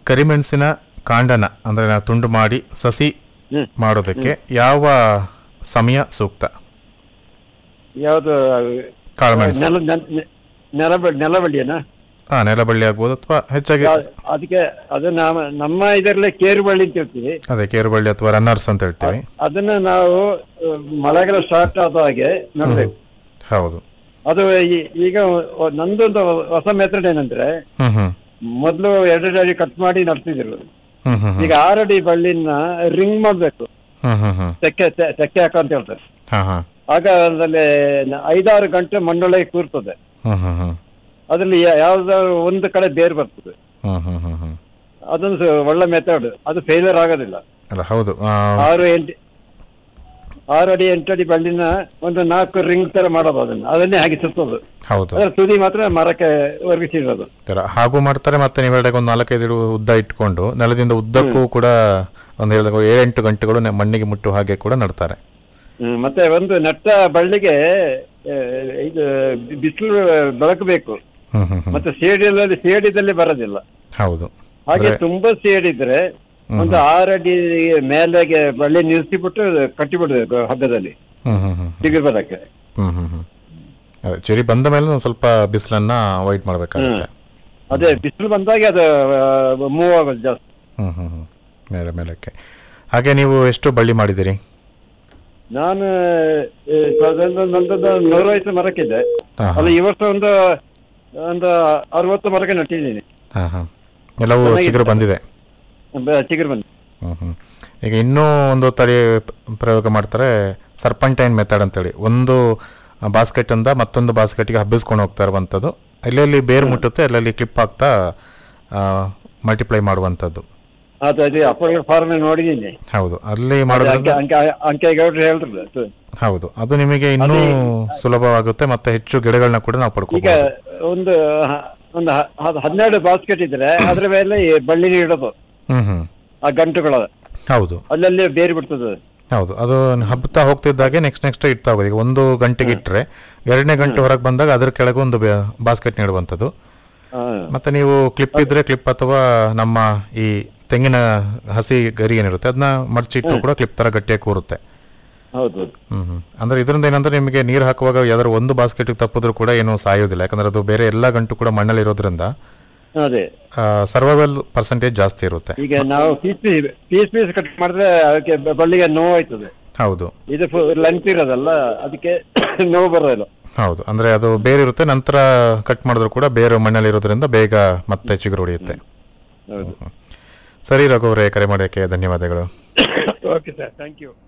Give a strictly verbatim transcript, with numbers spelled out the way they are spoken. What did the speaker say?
ಕರಿಮೆಣಸಿನ ಕಾಂಡನ ಅಂದರೆ ನಾವು ತುಂಡು ಮಾಡಿ ಸಸಿ ಮಾಡೋದಕ್ಕೆ ಯಾವ ಸಮಯ ಸೂಕ್ತ? ಯಾವುದು ಕಾಳುಮೆಣಸು ನೆಲ ನೆಲ ನೆಲಬಳ್ಳಿಯನಾ? ಹಾ, ನೆಲಬಳ್ಳಿ ಆಗ್ಬೋದು ಅಥವಾ ಹೆಚ್ಚಾಗಿ ಅದಕ್ಕೆ ಅದು ನಮ್ಮ ನಮ್ಮ ಇದರಲ್ಲೇ ಕೇರು ಬಳ್ಳಿ ಅಂತ ಹೇಳ್ತೀವಿ. ಅದೇ ಕೇರುಬಳ್ಳಿ ಅಥವಾ ರನ್ನರ್ಸ್ ಅಂತ ಹೇಳ್ತೀವಿ. ಅದನ್ನ ನಾವು ಮಳೆಗಾಲ ಸ್ಟಾರ್ಟ್ ಆದ ಹಾಗೆ ನೋಡ್ಬೇಕು. ಹೌದು. ಅದು ಈಗ ನಂದೊಂದು ಹೊಸ ಮೆಥಡ್ ಏನಂದ್ರೆ, ಮೊದ್ಲು ಎರಡು ಅಡಿ ಕಟ್ ಮಾಡಿ ನಡ್ತಿದ್ರು. ಈಗ ಆರಡಿ ಬಳ್ಳಿನ ರಿಂಗ್ ಮಾಡ್ಬೇಕು, ತೆಕ್ಕೆ ತೆಕ್ಕೆ ಹಾಕ ಅಂತ ಹೇಳ್ತಾರೆ. ಆಗ ಅದ್ರಲ್ಲಿ ಐದಾರು ಗಂಟೆ ಮಣ್ಣೊಳಗೆ ಕೂರ್ತದೆ. ಅದ್ರಲ್ಲಿ ಯಾವ್ದಾದ್ರು ಒಂದು ಕಡೆ ಬೇರ್ ಬರ್ತದೆ. ಅದೊಂದು ಒಳ್ಳೆ ಮೆಥಡ್. ಅದು ಫೇಲಿಯರ್ ಆಗೋದಿಲ್ಲ. ಹೌದು. ಆರು ಎಂಟು ಆರು ಅಡಿ ಎಂಟು ಅಡಿ ಬಳ್ಳಿನ ಒಂದು ನಾಲ್ಕು ರಿಂಗ್ ತರ ಮಾಡೋದು. ಅದನ್ನ ಅದನ್ನೇ ಹಾಗೆ ಸುತ್ತೋದು. ಹೌದು. ಅದ್ರ ತುದಿ ಮಾತ್ರ ಮರಕ್ಕೆ ಒರಗಿಸಿರೋದು. ಹಾಗೂ ಮಾಡ್ತಾರೆ. ಮತ್ತೆ ನೀವು ಹೇಳಿದಾಗ ಒಂದು ನಾಲ್ಕೈದು ಉದ್ದ ಇಟ್ಕೊಂಡು ನೆಲದಿಂದ ಉದ್ದಕ್ಕೂ ಕೂಡ ಒಂದು ಹೇಳಿದಾಗ ಏಳೆಂಟು ಗಂಟೆಗಳು ಮಣ್ಣಿಗೆ ಮುಟ್ಟು ಹಾಗೆ ಕೂಡ ನಡ್ತಾರೆ. ಮತ್ತೆ ಒಂದು ನಟ್ಟ ಬಳ್ಳಿಗೆ ಇದು ಬಿಸಿಲು ಬೆಳಕು ಬೇಕು. ಮತ್ತೆ ಸೇಡಿಯಲ್ಲಿ ಸೇಡಿದಲ್ಲಿ ಬರೋದಿಲ್ಲ. ಹೌದು. ಹಾಗೆ ತುಂಬಾ ಸೇಡಿದ್ರೆ ಒಂದು ಆರಡಿ ಮೇಲೆಗೆ ಬಳ್ಳಿ ನಿಲ್ಸಿಬಿಟ್ಟು ಕಟ್ಟಿಬಿಡ್ಬೇಕು ಹಗ್ಗದಲ್ಲಿ ಚಿಗುರು ಬರಕ್ಕೆ. ಚಿರಿ ಬಂದ ಮೇಲೆ ಸ್ವಲ್ಪ ಬಿಸಿಲನ್ನ ಅವಾಯ್ಡ್ ಮಾಡ್ಬೇಕಾಗುತ್ತೆ. ಅದೇ ಬಿಸಿಲು ಬಂದಾಗ ಅದು ಮೂವ್ ಆಗೋದು ಜಾಸ್ತಿ. ಹ್ಮ್ ಹ್ಮ್ ಹ್ಮ್ ಮೇಲೆ ಮೇಲಕ್ಕೆ. ಹಾಗೆ ನೀವು ಎಷ್ಟು ಬಳ್ಳಿ ಮಾಡಿದಿರಿ? ನಾನು ನಂದೊಂದು ನೂರೈವತ್ತು ಮರಕ್ಕಿದೆ. ಅಲ್ಲ, ಈ ವರ್ಷ ಒಂದು ಒಂದು ಅರವತ್ತು ಮರಕ್ಕೆ ನಟ್ಟಿದ್ದೀನಿ. ಎಲ್ಲವೂ ಚಿಗುರು ಬಂದಿದೆ. ಚಿಗುರು ಬಂದಿದೆ. ಹ್ಮ್ ಹ್ಮ್ ಈಗ ಇನ್ನೂ ಒಂದು ತಳಿ ಪ್ರಯೋಗ ಮಾಡ್ತಾರೆ, ಸರ್ಪಂಟೈನ್ ಮೆಥಡ್ ಅಂತೇಳಿ. ಒಂದು ಬಾಸ್ಕೆಟ್ ಇಂದ ಮತ್ತೊಂದು ಬಾಸ್ಕೆಟ್ಗೆ ಹಬ್ಬಿಸ್ಕೊಂಡು ಹೋಗ್ತಾ ಇರುವಂಥದ್ದು. ಎಲ್ಲೆಲ್ಲಿ ಬೇರು ಮುಟ್ಟುತ್ತೆ ಅಲ್ಲಲ್ಲಿ ಕ್ಲಿಪ್ ಆಗ್ತಾ ಮಲ್ಟಿಪ್ಲೈ ಮಾಡುವಂಥದ್ದು. ಫಾರ್ಮ್ ನೋಡಿದ್ದೀನಿ. ಹೌದು, ಅಲ್ಲಿ ಮಾಡೋದ್ರಿಂದ ಹೌದು, ಅದು ನಿಮಗೆ ಇನ್ನೂ ಸುಲಭವಾಗುತ್ತೆ. ಮತ್ತೆ ಹೆಚ್ಚು ಗಿಡಗಳನ್ನ ಕೂಡ ನಾವು ಪಡ್ಕೋಬಹುದು. ಈಗ ಒಂದು ಒಂದು ಹನ್ನೆರಡು ಬಾಸ್ಕೆಟ್ ಇದ್ರೆ ಅದ್ರ ಮೇಲೆ ಬಳ್ಳಿ ಇಡೋದು. ಹ್ಮ್ ಹ್ಮ್ ಆ ಗಂಟುಗಳ ಹೌದು, ಅಲ್ಲಲ್ಲಿ ಬೇರೆ ಬಿಡ್ತದೆ. ಹೌದು, ಅದು ಹಬ್ಬತಾ ಹೋಗ್ತಿದ್ದಾಗೆ ನೆಕ್ಸ್ಟ್ ನೆಕ್ಸ್ಟ್ ಇಡ್ತಾ ಹೋಗೋದು. ಈಗ ಒಂದು ಗಂಟೆಗೆ ಇಟ್ಟರೆ ಎರಡನೇ ಗಂಟೆ ಹೊರಗೆ ಬಂದಾಗ ಅದ್ರ ಕೆಳಗೆ ಒಂದು ಬಾಸ್ಕೆಟ್ ನೀಡುವಂಥದ್ದು. ಮತ್ತೆ ನೀವು ಕ್ಲಿಪ್ ಇದ್ರೆ ಕ್ಲಿಪ್ ಅಥವಾ ನಮ್ಮ ಈ ತೆಂಗಿನ ಹಸಿ ಗರಿ ಏನಿರುತ್ತೆ ಅದನ್ನ ಮಡಚಿಟ್ಟು ಕೂಡ ಕ್ಲಿಪ್ ತರ ಗಟ್ಟಿಯಾಗಿ ಕೂರುತ್ತೆ. ಹೌದು. ಹ್ಮ್ ಹ್ಮ್ ಅಂದ್ರೆ ಇದರಿಂದ ಏನಂದ್ರೆ ನಿಮಗೆ ನೀರು ಹಾಕುವಾಗ ಯಾವ್ದಾದ್ರು ಒಂದು ಬಾಸ್ಕೆಟ್ ತಪ್ಪಿದ್ರು ಕೂಡ ಏನು ಸಾಯೋದಿಲ್ಲ. ಯಾಕಂದ್ರೆ ಅದು ಬೇರೆ ಎಲ್ಲಾ ಗಂಟು ಕೂಡ ಮಣ್ಣಲ್ಲಿ ಇರೋದ್ರಿಂದ ಸರ್ವೈವಲ್ ಪರ್ಸೆಂಟೇಜ್ ಜಾಸ್ತಿ ಇರುತ್ತೆ. ಈಗ ನಾವು ಪೀಸ್ ಪೀಸ್ ಪೀಸ್ ಕಟ್ ಮಾಡಿದ್ರೆ ಅದಕ್ಕೆ ಬಳ್ಳಿಗೆ ನೋವು ಆಯ್ತದೆ. ಹೌದು, ಇದು ಲೆಂತ್ ಇರೋದಲ್ಲ, ಅದಕ್ಕೆ ನೋವು ಬರೋದಿಲ್ಲ. ಹೌದು, ಅಂದ್ರೆ ಅದು ಬೇರೆ ಇರುತ್ತೆ. ನಂತರ ಕಟ್ ಮಾಡಿದ್ರು ಕೂಡ ಬೇರೆ ಮಣ್ಣಲ್ಲಿ ಇರೋದ್ರಿಂದ ಬೇಗ ಮತ್ತೆ ಚಿಗುರು ಹೊಡೆಯುತ್ತೆ. ಹೌದು. ಸರಿ ರಘು ಅವರೇ, ಕರೆ ಮಾಡೋಕ್ಕೆ ಧನ್ಯವಾದಗಳು. Okay sir, thank you.